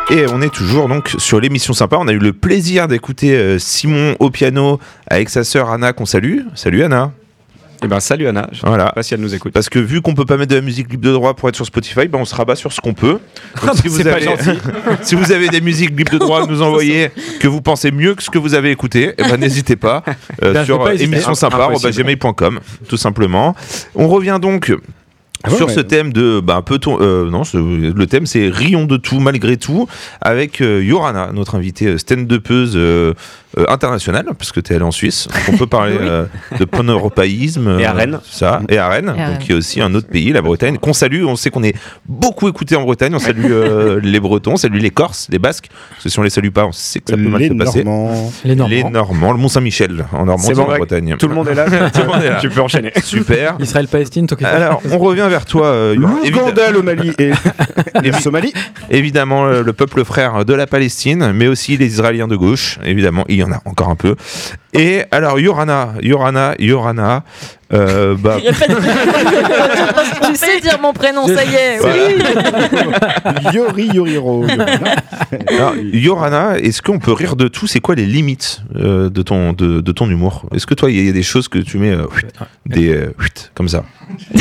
Et on est toujours donc sur l'émission sympa. On a eu le plaisir d'écouter Simon au piano avec sa sœur Anna qu'on salue. Salut Anna. Eh ben salut Anna, je sais pas si elle nous écoute. Parce que vu qu'on peut pas mettre de la musique libre de droit pour être sur Spotify, on se rabat sur ce qu'on peut. Donc, si vous avez des musiques libres de droit à nous envoyer que vous pensez mieux que ce que vous avez écté, n'hésitez pas sur émissionsympa@gmail.com tout simplement. On revient donc sur ce thème de le thème c'est rions de tout malgré tout avec Yorana, notre invitée stand-upeuse internationale, parce que tu es allée en Suisse, donc on peut parler de pan-européisme et à Rennes, et à Rennes, donc qui est aussi un autre pays, la Bretagne, qu'on salue. On sait qu'on est beaucoup écouté en Bretagne. On salue les Bretons, on salue les Corses, les Basques, parce que si on les salue pas, on sait que ça peut mal se passer. Les Normands, le Mont-Saint-Michel en Normandie, en Bretagne. Tout le monde est là. Tu peux enchaîner. Super. Israël-Palestine, alors on revient vers toi. Scandale au Mali et Somalie. Évidemment, le peuple frère de la Palestine, mais aussi les Israéliens de gauche. Évidemment, il y en a encore un peu. Et alors, Yorana. Tu sais dire mon prénom, ça y est. Voilà. Yoriro. Alors, Yorana, est-ce qu'on peut rire de tout ? C'est quoi les limites de ton humour ? Est-ce que toi, il y a des choses que tu mets comme ça ?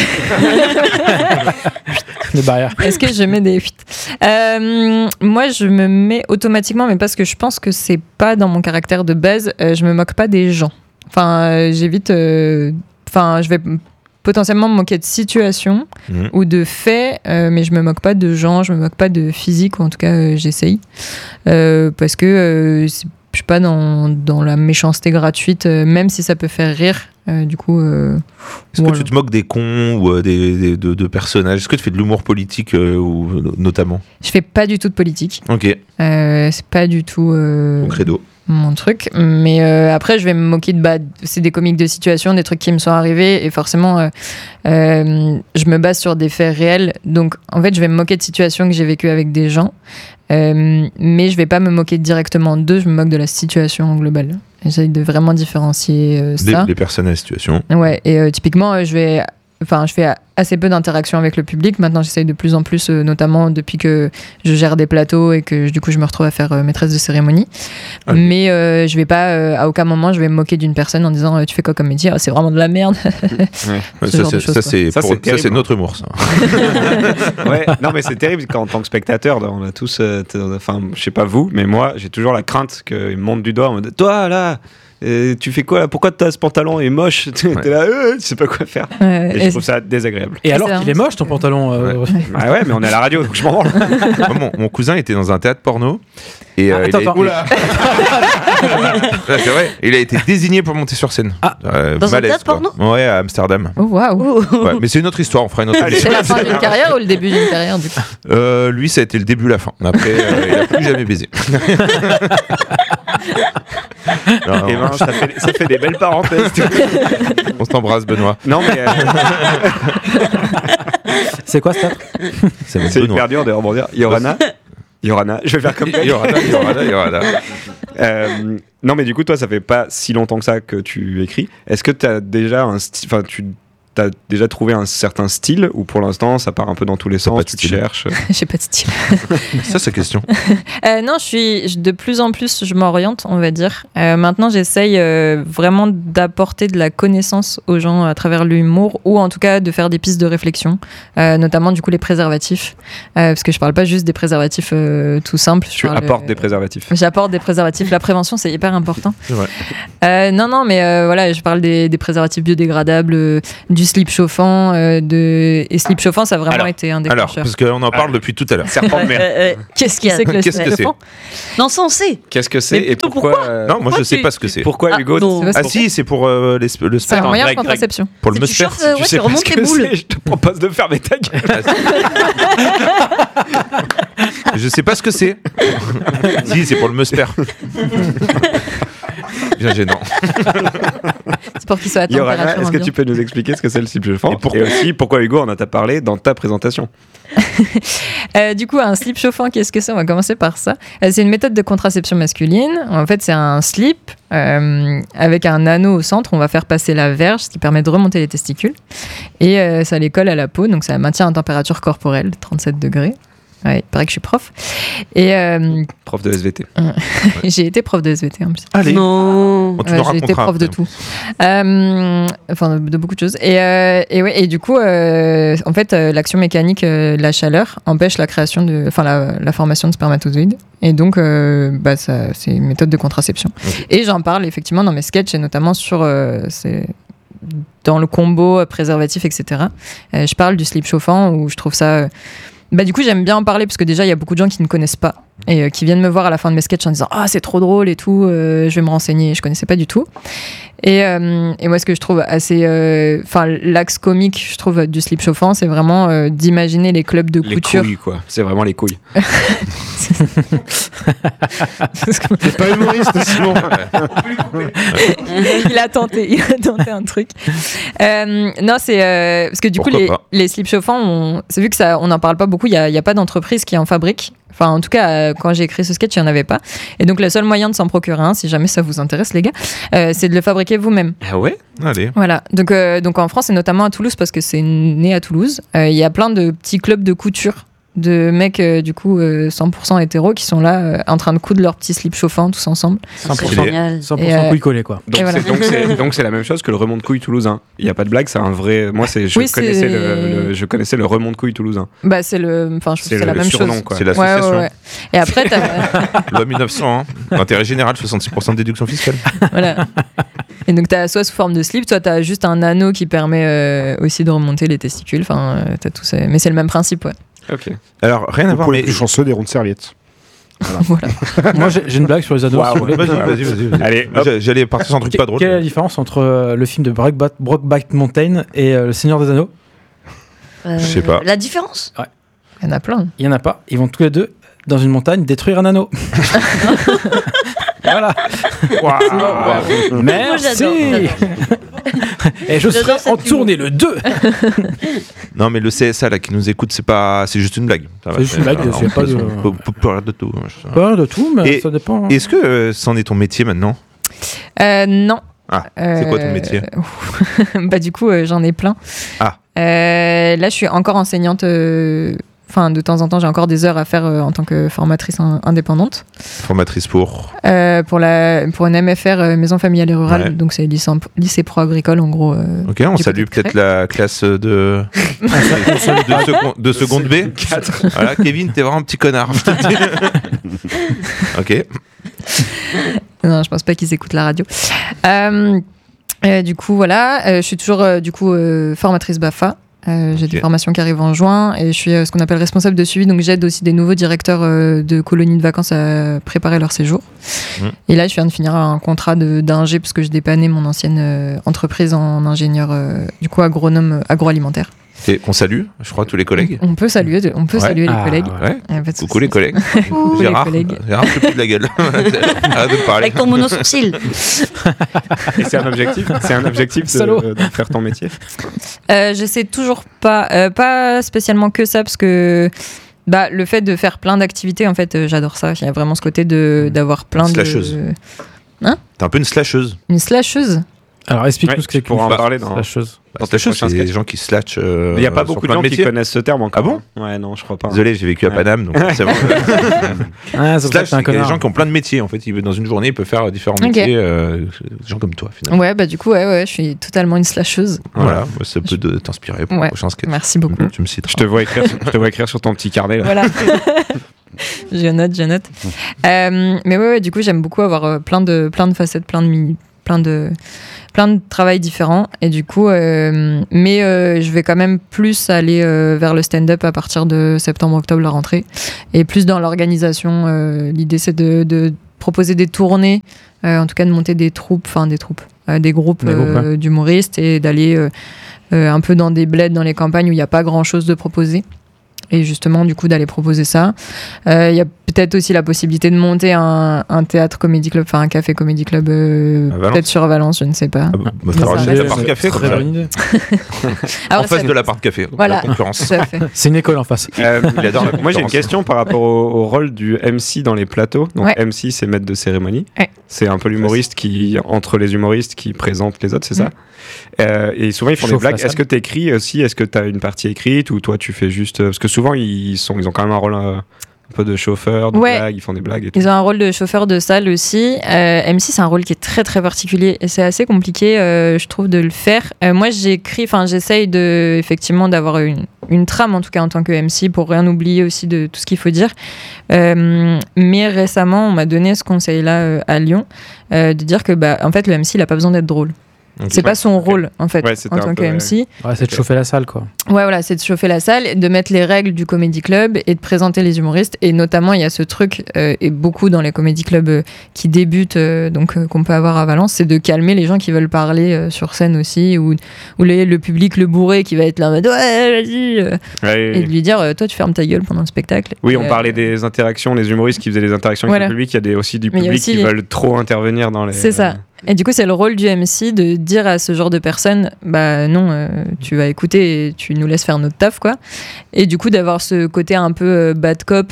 Des barrières. Est-ce que je mets des moi, je me mets automatiquement, mais parce que je pense que c'est pas dans mon caractère de base. Je me moque pas des gens. Enfin, j'évite. Je vais potentiellement me moquer de situations ou de faits, mais je me moque pas de gens, je me moque pas de physique, ou en tout cas j'essaye, parce que je suis pas dans la méchanceté gratuite, même si ça peut faire rire. Du coup, est-ce que tu te moques des cons ou de personnages ? Est-ce que tu fais de l'humour politique notamment ? Je fais pas du tout de politique. Ok. C'est pas du tout mon credo. Mon truc, mais après je vais me moquer c'est des comiques de situation, des trucs qui me sont arrivés, et forcément je me base sur des faits réels, donc en fait je vais me moquer de situations que j'ai vécues avec des gens, mais je vais pas me moquer directement d'eux, je me moque de la situation en global. J'essaie de vraiment différencier ça. Les personnes et la situation. Ouais, et typiquement je fais assez peu d'interactions avec le public. Maintenant, j'essaye de plus en plus, notamment depuis que je gère des plateaux et que du coup, je me retrouve à faire maîtresse de cérémonie. Okay. Mais je vais pas, à aucun moment, je vais me moquer d'une personne en disant tu fais quoi comme métier ? C'est vraiment de la merde. Ça, c'est notre humour, ça. Ouais, non, mais c'est terrible en tant que spectateur. On a tous, je sais pas vous, mais moi, j'ai toujours la crainte qu'ils me montent du doigt en mode toi là. Tu fais quoi là ? Pourquoi ce pantalon est moche ? T'es là, tu sais pas quoi faire. Et je trouve ça désagréable. Et alors qu'il est moche ton pantalon ouais, mais on est à la radio, donc je m'en branle. Mon cousin était dans un théâtre porno. Et c'est vrai, il a été désigné pour monter sur scène. Dans un théâtre porno ? Ouais, à Amsterdam. Oh, waouh. Ouais, mais c'est une autre histoire, on fera une autre histoire. C'est la fin d'une carrière ou le début d'une carrière du coup ? Lui, ça a été le début, la fin. Après, il a plus jamais baisé. Non. Et ben, ça fait des belles parenthèses. On t'embrasse, Benoît. Non, mais. C'est quoi ça ? C'est hyper dur de rebondir. Yorana, je vais faire comme Yorana. Non, mais du coup, toi, ça fait pas si longtemps que ça que tu écris. Est-ce que tu as déjà un style. Enfin, t'as déjà trouvé un certain style ou pour l'instant ça part un peu dans tous les sens, tu te cherches? J'ai pas de style. Ça, c'est la question. Non, de plus en plus, je m'oriente, on va dire. Maintenant, j'essaye vraiment d'apporter de la connaissance aux gens à travers l'humour, ou en tout cas de faire des pistes de réflexion, notamment du coup les préservatifs, parce que je parle pas juste des préservatifs tout simples. Tu apportes des préservatifs. J'apporte des préservatifs. La prévention, c'est hyper important. Ouais. Non, mais voilà, je parle des préservatifs biodégradables, du slip chauffant, et slip chauffant, ça a vraiment été un déclencheur. Alors, parce qu'on en parle depuis tout à l'heure. Serpent de mer. Qu'est-ce qu'il y a que le slip chauffant ? Non, ça on sait. Qu'est-ce que c'est et pourquoi Non, moi je sais pas ce que c'est. Pourquoi Hugo si, c'est pour le sperme. C'est un moyen de contraception. Pour le musper. Tu remontes les boules. Je te propose de fermer ta gueule. Je sais pas ce que c'est. Si, c'est pour le musper. Bien gênant. C'est pour qu'il soit à température ambiante. Est-ce que tu peux nous expliquer ce que c'est le slip chauffant et aussi pourquoi Hugo en a parlé dans ta présentation? Du coup, un slip chauffant, qu'est-ce que c'est ? On va commencer par ça. C'est une méthode de contraception masculine. En fait, c'est un slip avec un anneau au centre. On va faire passer la verge, ce qui permet de remonter les testicules. Et ça les colle à la peau, donc ça maintient en température corporelle, 37 degrés. Ouais, il paraît que je suis prof. Et Prof de SVT. j'ai été prof de SVT en plus. Allez. Non. Bon, tu nous J'ai été raconteras prof de après. tout. Enfin, de beaucoup de choses. Et du coup, en fait, l'action mécanique de la chaleur empêche la création la formation de spermatozoïdes. Et donc, c'est une méthode de contraception. Okay. Et j'en parle effectivement dans mes sketchs, et notamment dans le combo préservatif, etc. Je parle du slip chauffant, où je trouve ça... du coup, j'aime bien en parler parce que déjà, il y a beaucoup de gens qui ne connaissent pas et qui viennent me voir à la fin de mes sketchs en disant « Ah, c'est trop drôle et tout, je vais me renseigner. » Je ne connaissais pas du tout. Et moi, ce que je trouve assez... l'axe comique, je trouve, du slip chauffant, c'est vraiment d'imaginer les clubs de couture. Les couilles, quoi. C'est vraiment les couilles. C'est pas humoriste, sinon. Il a tenté un truc. Non, c'est parce que du coup, les slips chauffants, c'est vu que ça, on n'en parle pas beaucoup. Il y a pas d'entreprise qui en fabrique. Enfin, en tout cas, quand j'ai écrit ce sketch, il n'y en avait pas. Et donc, le seul moyen de s'en procurer un, si jamais ça vous intéresse, les gars, c'est de le fabriquer vous-même. Ah ouais ? Allez. Voilà. Donc en France, et notamment à Toulouse, parce que c'est né à Toulouse, il y a plein de petits clubs de couture de mecs, du coup, 100% hétéros qui sont là en train de coudre leurs petits slips chauffants tous ensemble. 100%, Génial. 100% couilles collées, quoi. Donc, voilà. donc c'est la même chose que le remont de couilles toulousain. Il n'y a pas de blague, c'est un vrai. Moi, je connaissais le remont de couilles toulousain. C'est la même surnom, chose. quoi. C'est l'association. Ouais. Et après, Loi 1900, Intérêt général, 66% de déduction fiscale. Voilà. Et donc, t'as soit sous forme de slip, soit t'as juste un anneau qui permet aussi de remonter les testicules. Enfin, t'as tout ça. Mais c'est le même principe, ouais. Ok. Alors, rien à voir, Pour les mais. plus chanceux, des rondes serviettes. Voilà. Moi, j'ai une blague sur les ados. Waouh. si vous voulez. Vas-y. Allez, Moi, j'allais partir sur un truc pas drôle. Quelle est la différence entre le film de Brokeback Mountain et Le Seigneur des Anneaux ? Je sais pas. La différence ? Il y en a plein. Il y en a pas. Ils vont tous les deux dans une montagne détruire un anneau. Voilà. Moi, Merci. j'adore. Et je serai J'adore cette en tournée le 2. Non, mais le CSA là qui nous écoute, c'est juste une blague. Ça va, C'est juste une blague, c'est pas de- Faut plus rien de tout. Pas de tout, mais Et- ça dépend. Est-ce que c'en est ton métier maintenant ? Non. Ah, c'est quoi ton métier ? Du coup, j'en ai plein. Ah. Là, je suis encore enseignante. De temps en temps, j'ai encore des heures à faire en tant que formatrice indépendante. Formatrice pour. Pour une MFR, Maison Familiale et Rurale. Ouais. Donc, c'est lycée pro-agricole, en gros. Ok, on du salue côté de peut-être la classe de seconde B. Voilà, Kevin, t'es vraiment un petit connard. Je te le dis. Ok. Non, je pense pas qu'ils écoutent la radio. Du coup, voilà. Je suis toujours, formatrice BAFA. J'ai des formations qui arrivent en juin et je suis ce qu'on appelle responsable de suivi, donc j'aide aussi des nouveaux directeurs de colonies de vacances à préparer leur séjour. Et là, je viens de finir un contrat d'ingé parce que je dépannais mon ancienne entreprise en ingénieur, agronome agroalimentaire. Et qu'on salue, je crois, tous les collègues. On peut saluer les collègues. Ouais. Pas de Coucou soucis. les collègues. Coucou les Gérard, collègues. Gérard, je plus de la gueule. Arrête de me parler. Avec ton mono-sourcil. Et c'est un objectif de faire ton métier. Je sais toujours pas spécialement que ça, parce que le fait de faire plein d'activités, en fait, j'adore ça. Il y a vraiment ce côté d'avoir plein Slasheuse. de... T'es un peu une slasheuse. Une slasheuse. Alors, explique-nous ce que tu pourras en qu'une parler dans. slasheuse. Slasheuse, c'est prochain des gens qui slashent. Il n'y a pas sur beaucoup de plein gens qui métiers. connaissent ce terme encore. Ah bon ? Ouais, non, je crois pas. Désolé, j'ai vécu à Ouais. Paname, donc forcément. Ah, c'est pour ça que Slash, t'es un c'est des connard. gens qui ont plein de métiers. En fait, dans une journée, ils peuvent faire différents Ok. métiers. Des gens comme toi, finalement. Ouais, du coup, ouais, je suis totalement une slasheuse. Voilà, ça peut t'inspirer pour le Ouais. prochain sketch. Merci beaucoup. Tu me citeras. Je te vois écrire sur ton petit carnet là. Voilà. je note. Mais ouais, du coup, j'aime beaucoup avoir plein de facettes, plein de travail différents. Et du coup, je vais quand même plus aller vers le stand-up à partir de septembre-octobre, la rentrée. Et plus dans l'organisation. L'idée, c'est de proposer des tournées, en tout cas de monter des groupes d'humoristes et d'aller un peu dans des bleds, dans les campagnes où il n'y a pas grand-chose de proposé. Et justement, du coup, d'aller proposer ça. Il y a peut-être aussi la possibilité de monter un théâtre comédie club, enfin un café comédie club, peut-être sur Valence, je ne sais pas. Ah bah, Ça t'auras reste- juste l'appart café, Très comme ça. bonne idée. Après, En face ça- de l'appart café. Voilà. La concurrence. Tout à fait. C'est une école en face. Il adore la Moi j'ai une concurrence. question par rapport au rôle du MC dans les plateaux. Donc Ouais. MC c'est maître de cérémonie. Ouais. C'est un peu l'humoriste qui, entre les humoristes, qui présente les autres, c'est ça? Et souvent, ils font des Chauffe la blagues. salle. Est-ce que tu écris aussi? Est-ce que tu as une partie écrite ou toi, tu fais juste. Parce que souvent, ils ont quand même un rôle un peu de chauffeur, de Ouais. blagues, ils font des blagues et tout. Ils ont un rôle de chauffeur de salle aussi. MC, c'est un rôle qui est très très particulier et c'est assez compliqué, je trouve, de le faire. Moi, j'essaye effectivement d'avoir une trame, en tout cas en tant que MC, pour rien oublier aussi de tout ce qu'il faut dire. Mais récemment, on m'a donné ce conseil-là à Lyon, de dire que en fait, le MC, il n'a pas besoin d'être drôle. Ok. C'est pas son rôle, en fait, Ouais, c'était en un tant peu, que MC. Ouais, c'est de chauffer la salle, quoi. Ouais, voilà, c'est de chauffer la salle, de mettre les règles du comédie club et de présenter les humoristes. Et notamment, il y a ce truc, et beaucoup dans les comédie clubs qui débutent, qu'on peut avoir à Valence, c'est de calmer les gens qui veulent parler sur scène aussi, ou le public, le bourré, qui va être là en mode ouais, vas-y, et de lui dire toi, tu fermes ta gueule pendant le spectacle. Oui, Et, on parlait des interactions, les humoristes qui faisaient des interactions avec Voilà. le public. Il y a aussi du Mais il y a public aussi qui les- veulent trop intervenir dans les. C'est ça. Et du coup, c'est le rôle du MC de dire à ce genre de personnes, bah non, tu vas écouter et tu nous laisses faire notre taf, quoi. Et du coup, d'avoir ce côté un peu bad cop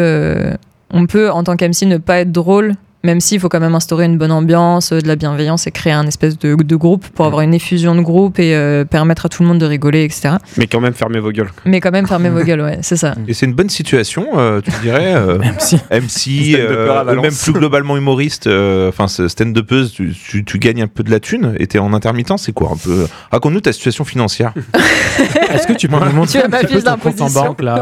on peut, en tant qu'MC, ne pas être drôle, même s'il faut quand même instaurer une bonne ambiance, de la bienveillance et créer un espèce de groupe pour avoir une effusion de groupe et permettre à tout le monde de rigoler, etc. Mais quand même, fermez vos gueules. Mais quand même, fermez vos gueules, ouais, c'est ça. Et c'est une bonne situation, tu dirais, MC. MC, Stand-upper à Valence. même plus globalement humoriste, enfin stand-upeuse, tu gagnes un peu de la thune et t'es en intermittent, c'est quoi un peu? Raconte-nous ta situation financière. Est-ce que tu peux nous montrer Tu as un ma petit peu fiche ton compte en d'imposition. banque, là?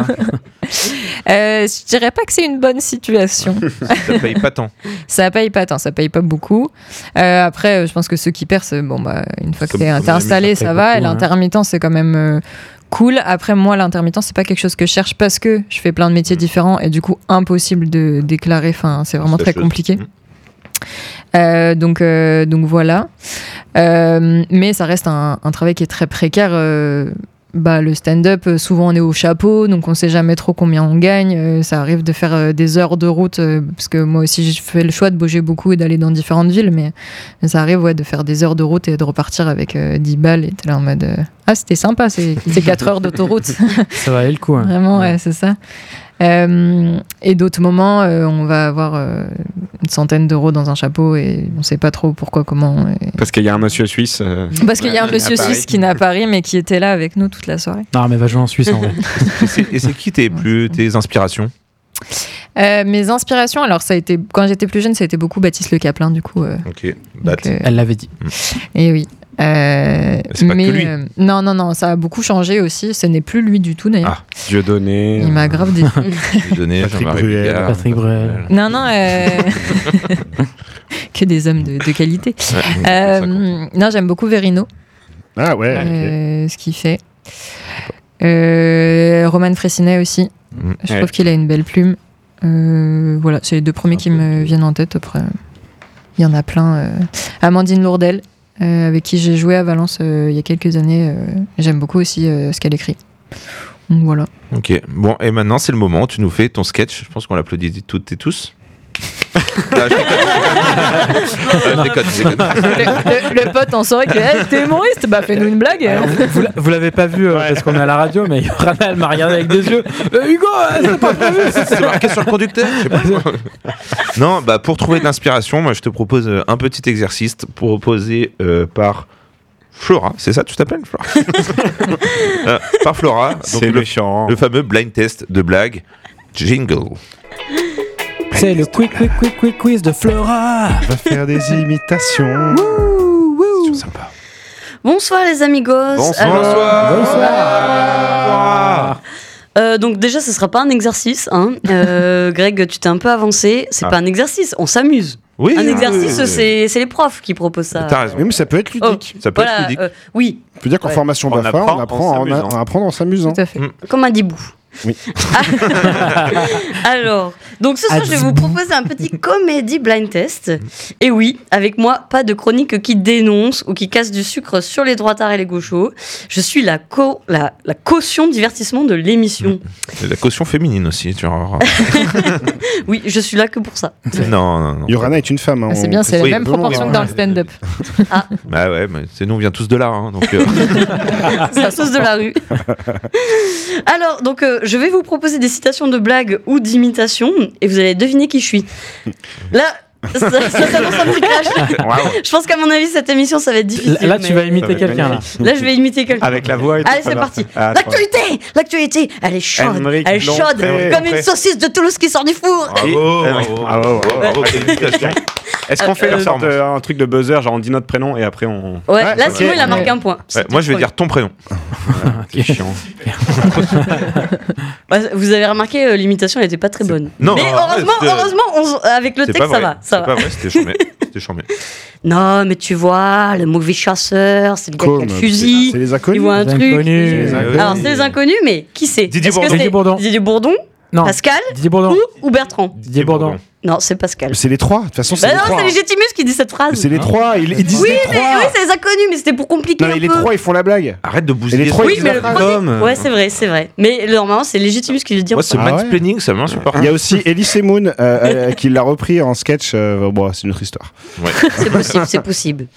Je dirais pas que c'est une bonne situation. Ça paye pas tant. Ça paye pas tant, ça paye pas beaucoup. Après, je pense que ceux qui percent, une fois que Comme- t'es comme installé, ça ça paye va. beaucoup, Et l'intermittent, c'est quand même cool. Après, moi, l'intermittent, c'est pas quelque chose que je cherche parce que je fais plein de métiers différents et du coup, impossible de déclarer. Enfin, c'est vraiment très Chose. compliqué. Donc voilà. Mais ça reste un travail qui est très précaire. Le stand-up, souvent on est au chapeau, donc on sait jamais trop combien on gagne. Ça arrive de faire des heures de route, parce que moi aussi j'ai fait le choix de bouger beaucoup et d'aller dans différentes villes, mais ça arrive de faire des heures de route et de repartir avec 10 balles et t'es là en mode c'était sympa ces 4 heures d'autoroute. Ça valait le coup. Hein. Vraiment, ouais, c'est ça. Et d'autres moments, on va avoir une centaine d'euros dans un chapeau et on sait pas trop pourquoi, comment. Parce qu'il y a un monsieur suisse. Parce qu'il y a un monsieur à Paris. suisse qui n'est à Paris mais qui était là avec nous toute la soirée. Non, mais va jouer en Suisse, en vrai. Et c'est qui tes inspirations? Mes inspirations, alors ça a été quand j'étais plus jeune, ça a été beaucoup Baptiste Le Caplin du coup. Ok, Donc, Elle l'avait dit. et oui. C'est pas que lui. Non, ça a beaucoup changé aussi. Ce n'est plus lui du tout d'ailleurs. Dieudonné. Il m'a grave déçu. J'ai donné Patrick Jean-Marie Bruel. Bigard. Patrick Bruel. Non, que des hommes de qualité. Non, j'aime beaucoup Verino, Ah ouais, ce qu'il fait. Roman Fressinet aussi. Je Ouais. trouve qu'il a une belle plume. Voilà, c'est les deux premiers qui me viennent en tête. Après, il y en a plein. Amandine Lourdel, avec qui j'ai joué à Valence il y a quelques années. J'aime beaucoup aussi ce qu'elle écrit. Donc voilà. Ok, bon, et maintenant c'est le moment où tu nous fais ton sketch. Je pense qu'on l'applaudit toutes et tous. Ah, je déconne. Le pote en soirée qui est t'es humoriste, bah fais-nous une blague. Alors, vous l'avez pas vu parce qu'on est à la radio, mais Rana, elle m'a regardé avec des yeux. Hugo, c'est pas prévu. C'est marqué sur le conducteur. Je sais pas. Non, pour trouver de l'inspiration, moi je te propose un petit exercice proposé par Flora. C'est ça, tu t'appelles Flora? Par Flora. Donc C'est méchant. le fameux blind test de blague jingle. C'est le quick quiz de Flora. on va faire des imitations. C'est sympa. Bonsoir les amigos. Bonsoir. Donc déjà, ce sera pas un exercice. Hein. Greg, tu t'es un peu avancé. C'est pas un exercice, on s'amuse. Oui. Un exercice, oui. c'est les profs qui proposent ça. T'as raison. Oui, mais ça peut être ludique. Ça peut Voilà, être ludique. oui, On peut dire qu'en Ouais. formation On BAFA, apprend on apprend en s'amusant. à apprendre en s'amusant. Tout à fait. comme un dibou. Oui. Alors, donc ce soir, je vais vous proposer un petit comédie blind test. Et oui, avec moi, pas de chronique qui dénonce ou qui casse du sucre sur les droitards et les gauchos. Je suis la caution divertissement de l'émission. Et la caution féminine aussi, tu vois. Oui, je suis là que pour ça. Non. Yorana est une femme. Hein, Ah, c'est bien, c'est Oui, la même vraiment, proportion que dans le stand-up. Bah ouais, mais c'est nous, on vient tous de là. Hein, donc, C'est la sauce de la rue. Alors, donc, je vais vous proposer des citations de blagues ou d'imitations et vous allez deviner qui je suis. Là, Ça s'annonce un petit clash. Je pense qu'à mon avis, cette émission, ça va être difficile. Là, tu vas imiter quelqu'un. Là, je vais imiter quelqu'un. Avec la voix et tout. Allez, c'est parti. L'actualité, elle est chaude. Aymeric Elle est chaude, Lompré. comme une saucisse de Toulouse qui sort du four. Bravo, quelle imitation. Est-ce qu'on fait Performance. un truc de buzzer, genre on dit notre prénom et après on. Ouais, là, ok. Simon, il a marqué un point. Ouais, moi, je vais dire ton prénom. C'est chiant. Ouais, vous avez remarqué, l'imitation, elle était pas très bonne. Non, mais heureusement, avec le c'est texte, pas ça vrai. va. C'est pas vrai, c'était charmé. C'était charmé. Non, mais tu vois, le mauvais chasseur, c'est le gars qui a le fusil. C'est les Il inconnus. voit un Les truc. inconnus. Alors, c'est les inconnus, mais qui c'est? Didier Est-ce que Bourdon. c'est Didier Bourdon. Didier Bourdon, Non. Pascal Didier Bourdon. ou Bertrand? Didier Bourdon. Non, c'est Pascal. C'est les trois. De toute façon, c'est Bah les non, trois. c'est Légitimus qui dit cette phrase. C'est les trois. Ils disent Oui, les mais trois. oui, c'est les inconnus, mais c'était pour compliquer Non, un mais les peu. trois, ils font la blague. Arrête de Et bousiller. les trois, Oui, ils mais disent le la phrase. premier. Ouais, c'est vrai. Mais normalement, c'est Légitimus qui le dit. Moi, ce Ah ouais. mansplaining, ça m'insupporte. Il y a aussi Elise Moon qui l'a repris en sketch. Bon, c'est une autre histoire. C'est possible, c'est possible.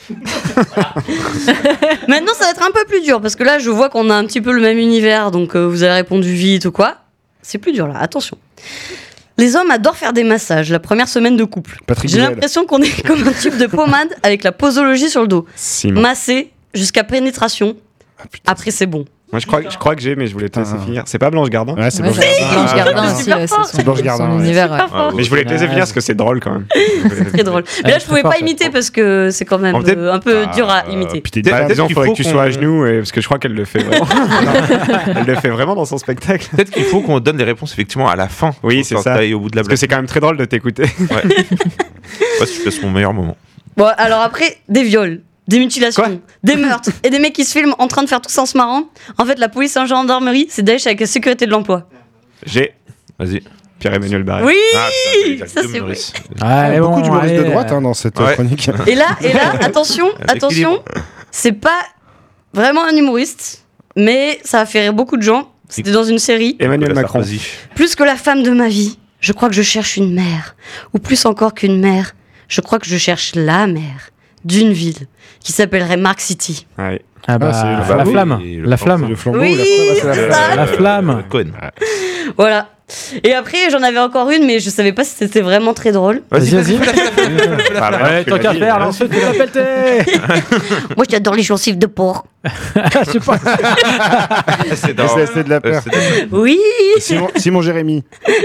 Maintenant, ça va être un peu plus dur parce que là, je vois qu'on a un petit peu le même univers, donc vous avez répondu vite ou quoi. C'est plus dur là, attention. Les hommes adorent faire des massages la première semaine de couple. Patrick J'ai Duvel. l'impression qu'on est comme un tube de pommade avec la posologie sur le dos. Simon. Masser jusqu'à pénétration. Après, c'est bon. Moi, je crois que j'ai, mais je voulais te laisser Putain. finir. C'est pas Blanche Gardin. Ouais, c'est Ouais, bon. c'est Blanche Gardin aussi, super ouais, fort. C'est Blanche son Gardin, ouais. univers. ouais. Ah, Mais je voulais te laisser finir parce que c'est drôle quand même. Très drôle. Mais là, je pouvais pas imiter parce que c'est quand même En fait, un peu dur à imiter. Puis t'es Peut-être- Bah, peut-être disons, qu'il faudrait faut que tu qu'on- sois à genoux, parce que je crois qu'elle le fait vraiment. Elle le fait vraiment dans son spectacle. Peut-être qu'il faut qu'on donne les réponses effectivement à la fin. Oui, Pour c'est quand ça. t'ailles au bout de la Parce que blague. c'est quand même très drôle de t'écouter. Ouais, je passe mon meilleur moment. Bon, alors après, des viols, des mutilations, Quoi des meurtres et des mecs qui se filment en train de faire tout ça en se marrant. En fait, la police et la gendarmerie, c'est Daesh avec la sécurité de l'emploi. J'ai Vas-y. Pierre-Emmanuel Barré. Oui, putain, ça Guillaume c'est vrai. Meurice. Allez, beaucoup d'humoristes de allez. droite hein, dans cette Ouais. chronique. Et là, attention, L'équilibre. c'est pas vraiment un humoriste, mais ça a fait rire beaucoup de gens. C'était dans une série. Emmanuel Nicolas Macron. Sarkozy. Plus que la femme de ma vie, je crois que je cherche une mère. Ou plus encore qu'une mère, je crois que je cherche la mère d'une ville qui s'appellerait Mark City. Ouais. Ah bah, Ah, c'est le la flambeau. flamme. Et le La flambeau. flamme. Le flambeau, Oui, la c'est flamme, ça. La flamme. Cohen. Voilà. Et après, j'en avais encore une, mais je savais pas si c'était vraiment très drôle. Vas-y, vas-y. Voilà, Ouais, tu tant l'as qu'à dit, faire, hein. lance le pelleté. Moi, j'adore les gencives de porc. Je sais pas. C'est dans- C'est de la peur. Oui. Simon Jérémy.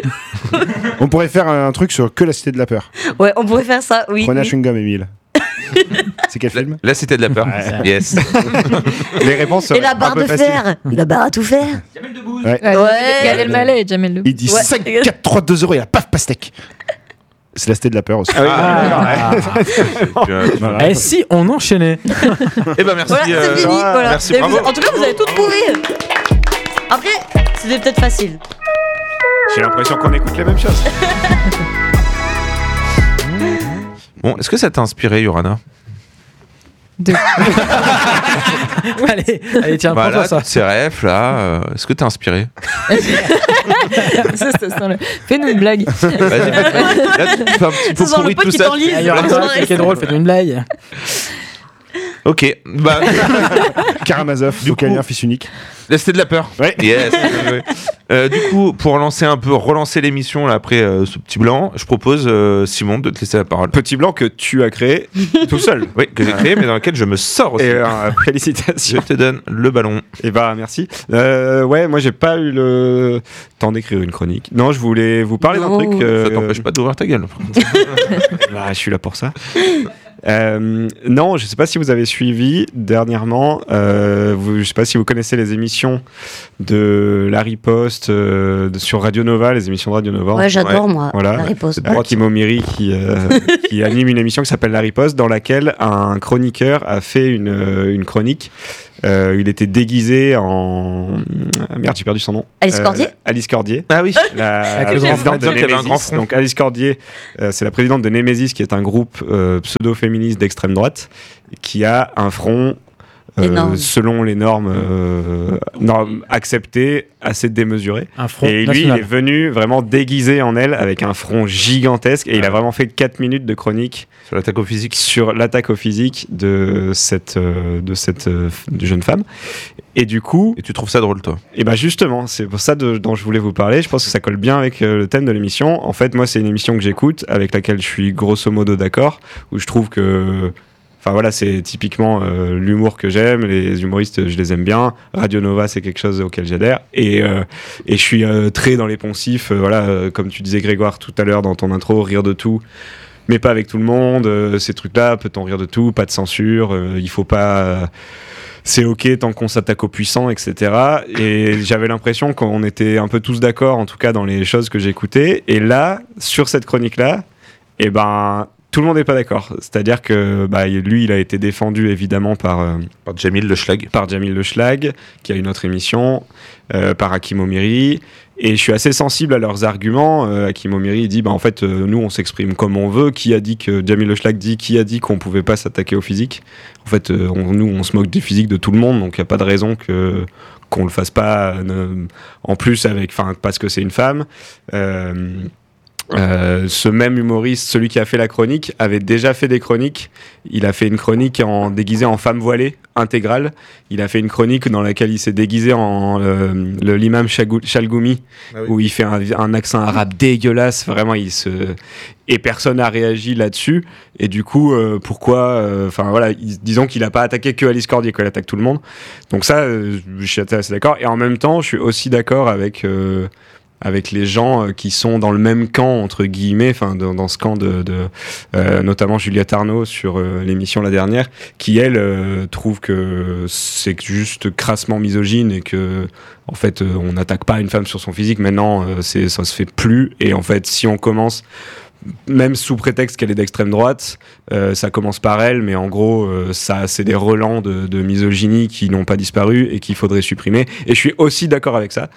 On pourrait faire un truc sur que la cité de la peur. Ouais, on pourrait faire ça, oui. Prenez un oui. chewing-gum, Émile. C'est quel film Là, c'était de la peur. Yes. Les réponses Et la seraient barre un peu de faciles. fer. La barre à tout faire. Ouais. Gad Elmaleh et Jamel Debbouze. Il dit Ouais. 5, 4, 3, 2 euros et la paf pastèque. C'est la cité de la peur aussi. Ah. Voilà. Et si on enchaînait? Eh ben, merci. Voilà, c'est fini. Voilà. Merci, Et bravo. en tout cas, vous avez tout trouvé. Après, c'était peut-être facile. J'ai l'impression qu'on écoute les mêmes choses. Bon, est-ce que ça t'a inspiré, Yorana? Allez, tiens, Bah prends-toi là, ça. toutes ces refs, là, est-ce que t'es inspiré? Ça sent le- Fais-nous une blague. Vas-y, là, tu fais un petit peu C'est genre le pourri de pote tout qui ça. t'enlise. Ah, il y aura un truc qui est drôle, faites une blague. Ok, bah, Karamazov, Du aucun coup- lien, fils unique. là, c'était de la peur. Ouais. Yes. Du coup, pour relancer l'émission là, après ce petit blanc, je propose, Simon, de te laisser la parole. Petit blanc que tu as créé tout seul. Oui, que j'ai créé, mais dans lequel je me sors aussi. Et Je félicitations. te donne le ballon. Et bah merci. Ouais, moi j'ai pas eu le temps d'écrire une chronique. Non, je voulais vous parler d'un Non. truc. Ça t'empêche pas d'ouvrir ta gueule. Bah, je suis là pour ça. Non, je sais pas si vous avez suivi dernièrement. Je sais pas si vous connaissez les émissions de La Riposte sur Radio Nova, les émissions de Radio Nova. Ouais, j'adore, moi. Voilà. La riposte. Timo Miri qui anime une émission qui s'appelle La Riposte, dans laquelle un chroniqueur a fait une chronique. Il était déguisé en... Merde, j'ai perdu son nom. Alice Cordier Alice Cordier. Ah oui. La Avec le grand présidente de front. Qui avait un grand Nemesis. front. Donc Alice Cordier, c'est la présidente de Nemesis, qui est un groupe pseudo-féministe d'extrême droite, qui a un front selon les normes acceptées, assez démesurées. Un front et lui, national. il est venu vraiment déguisé en elle avec un front gigantesque et il a vraiment fait 4 minutes de chronique Sur l'attaque au physique. sur l'attaque au physique de cette jeune femme. Et du coup, Et tu trouves ça drôle, toi? et ben justement, c'est pour ça dont je voulais vous parler. Je pense que ça colle bien avec le thème de l'émission. En fait, moi, c'est une émission que j'écoute, avec laquelle je suis grosso modo d'accord, où je trouve que, enfin voilà, c'est typiquement l'humour que j'aime. Les humoristes, je les aime bien. Radio Nova, c'est quelque chose auquel j'adhère. Et je suis très dans les poncifs. Comme tu disais, Grégoire, tout à l'heure dans ton intro, rire de tout. Mais pas avec tout le monde. Ces trucs-là, peut-on rire de tout? Pas de censure. Il faut pas. C'est ok tant qu'on s'attaque aux puissants, etc. Et j'avais l'impression qu'on était un peu tous d'accord, en tout cas dans les choses que j'écoutais. Et là, sur cette chronique-là, eh ben, tout le monde n'est pas d'accord. C'est-à-dire que lui, il a été défendu évidemment par Jamil Le Schlag. par Jamil Le Schlag, qui a une autre émission, par Hakim Omiri. Et je suis assez sensible à leurs arguments. Hakim Omiri il dit en fait, nous, on s'exprime comme on veut. Qui a dit que Jamil Le Schlag dit qui a dit qu'on pouvait pas s'attaquer au physique? En fait, nous, on se moque du physique de tout le monde, donc il n'y a pas de raison qu'on le fasse pas. En plus, parce que c'est une femme. Ce même humoriste, celui qui a fait la chronique, avait déjà fait des chroniques. Il a fait une chronique déguisé en femme voilée intégrale. Il a fait une chronique dans laquelle il s'est déguisé en l'imam Chalgoumi, où il fait un accent arabe dégueulasse. Vraiment, et personne n'a réagi là-dessus. Et du coup, pourquoi disons qu'il n'a pas attaqué que Alice Cordier, qu'il attaque tout le monde. Donc ça, je suis assez d'accord. Et en même temps, je suis aussi d'accord avec les gens qui sont dans le même camp, entre guillemets, dans ce camp notamment Juliette Arnaud sur l'émission la dernière, qui elle trouve que c'est juste crassement misogyne et que en fait on n'attaque pas une femme sur son physique. Maintenant ça se fait plus, et en fait si on commence, même sous prétexte qu'elle est d'extrême droite, ça commence par elle, mais en gros ça c'est des relents de misogynie qui n'ont pas disparu et qu'il faudrait supprimer, et je suis aussi d'accord avec ça.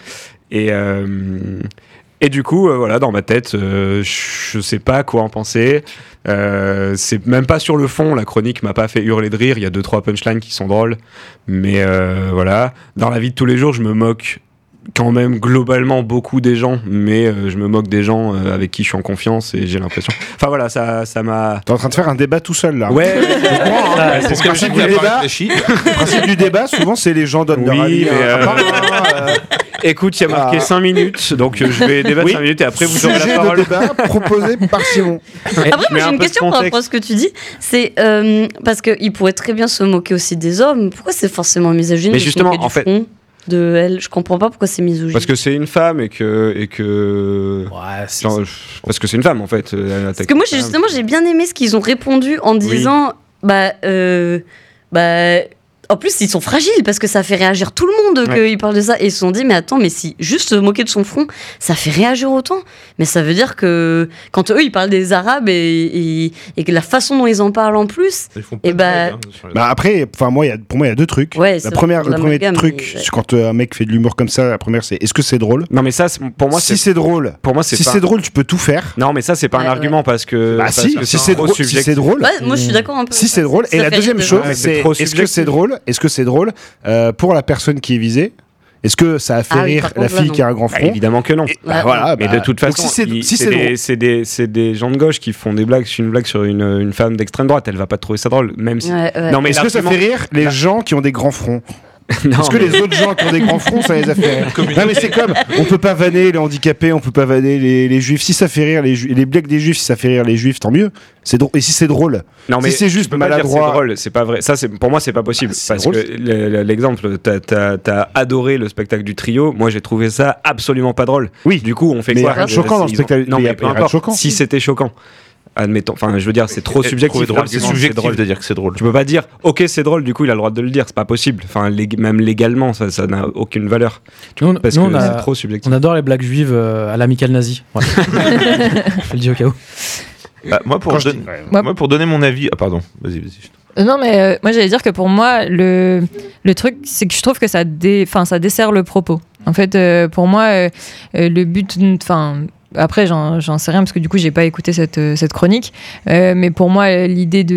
Et du coup, dans ma tête, je sais pas quoi en penser. C'est même pas sur le fond, la chronique m'a pas fait hurler de rire. Il y a 2-3 punchlines qui sont drôles, mais voilà. Dans la vie de tous les jours, je me moque quand même globalement beaucoup des gens, mais je me moque des gens avec qui je suis en confiance, et j'ai l'impression. Enfin voilà, ça m'a. T'es en train de faire un débat tout seul là. Ouais. C'est ce que je dis. Le principe du débat, souvent, c'est les gens donnent leur avis. Écoute, il y a marqué 5 minutes, donc je vais débattre 5 minutes et après vous aurez la parole. Sujet de débat proposé par Simon. Après, moi, j'ai une question par rapport à ce que tu dis. C'est parce qu'il pourrait très bien se moquer aussi des hommes. Pourquoi c'est forcément misogyne? Mais justement, en fait, de elle, je comprends pas pourquoi c'est misogyne. Parce que c'est une femme et que parce que c'est une femme en fait. Parce que moi, j'ai bien aimé ce qu'ils ont répondu en disant en plus, ils sont fragiles parce que ça fait réagir tout le monde qu'ils parlent de ça. Et ils se sont dit, mais attends, mais si juste se moquer de son front, ça fait réagir autant. Mais ça veut dire que quand eux, ils parlent des Arabes et que la façon dont ils en parlent en plus. Après, pour moi, il y a 2 trucs. Ouais, le premier truc, quand un mec fait de l'humour comme ça, la première, c'est est-ce que c'est drôle? Non, mais ça, pour moi, si c'est drôle. Pour moi, c'est drôle, tu peux tout faire. Non, mais ça, c'est pas un argument parce que. Si c'est drôle. Moi, je suis d'accord un peu. Si c'est drôle. Et la deuxième chose, c'est est-ce que c'est drôle? Est-ce que c'est drôle pour la personne qui est visée? Est-ce que ça a fait rire la fille qui a un grand front? Évidemment que non. Mais de toute façon, c'est des gens de gauche qui font des blagues. Une blague sur une femme d'extrême droite, elle va pas trouver ça drôle, même si. Non, mais est-ce que ça fait rire les gens qui ont des grands fronts? Est-ce que les autres gens qui ont des grands fronts, ça les a fait rire? Non, mais c'est comme, on peut pas vanner les handicapés, on peut pas vanner les juifs. Si ça fait rire les blagues des juifs, si ça fait rire les juifs, tant mieux. C'est drôle. Et si c'est drôle, non, mais si c'est juste maladroit, c'est drôle, c'est pas vrai. Ça, pour moi, c'est pas possible. Parce drôle, que l'exemple, t'as adoré le spectacle du trio. Moi, j'ai trouvé ça absolument pas drôle. Oui. Du coup, on fait mais quoi? Rien de choquant dans le spectacle. Non, mais peu importe. Choquant. Si c'était choquant. Admettons, enfin, je veux dire, c'est trop subjectif. C'est subjectif de dire que c'est drôle. Tu peux pas dire, ok, c'est drôle, du coup, il a le droit de le dire. C'est pas possible. Enfin, même légalement, ça n'a aucune valeur. Parce que c'est trop subjectif. On adore les blagues juives à l'amicale nazie. Voilà. Je le dis au cas où. Moi, pour donner mon avis. Ah, pardon, vas-y. Non, mais moi, j'allais dire que pour moi, le truc, c'est que je trouve que ça dessert le propos. En fait, pour moi, le but. Après, j'en sais rien parce que du coup, j'ai pas écouté cette chronique. Mais pour moi, l'idée